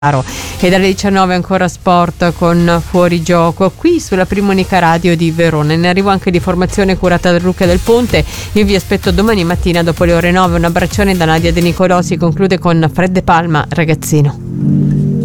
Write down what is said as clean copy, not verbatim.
E dalle 19 ancora sport con Fuorigioco qui sulla Prima Unica Radio di Verona. In arrivo anche di formazione curata da Luca Del Ponte. Io vi aspetto domani mattina dopo le ore 9. Un abbraccione da Nadia De Nicolò. Si conclude con Fred De Palma, Ragazzino.